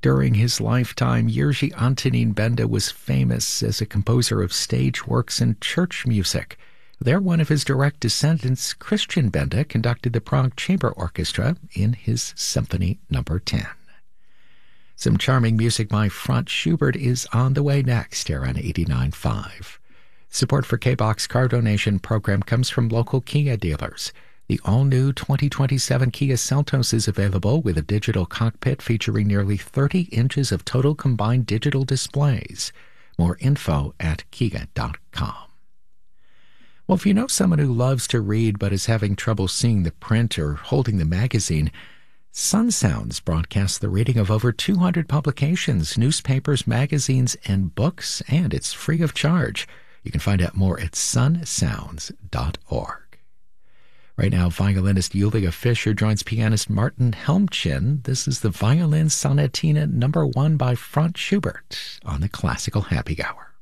During his lifetime, Jiří Antonín Benda was famous as a composer of stage works and church music. There, one of his direct descendants, Christian Benda, conducted the Prague Chamber Orchestra in his Symphony No. 10. Some charming music by Franz Schubert is on the way next here on 89.5. Support for K-Box Car Donation program comes from local Kia dealers. The all-new 2027 Kia Seltos is available with a digital cockpit featuring nearly 30 inches of total combined digital displays. More info at kia.com. Well, if you know someone who loves to read but is having trouble seeing the print or holding the magazine, Sun Sounds broadcasts the reading of over 200 publications, newspapers, magazines, and books, and it's free of charge. You can find out more at sunsounds.org. Right now, violinist Julia Fischer joins pianist Martin Helmchen. This is the Violin Sonatina No. 1 by Franz Schubert on the Classical Happy Hour.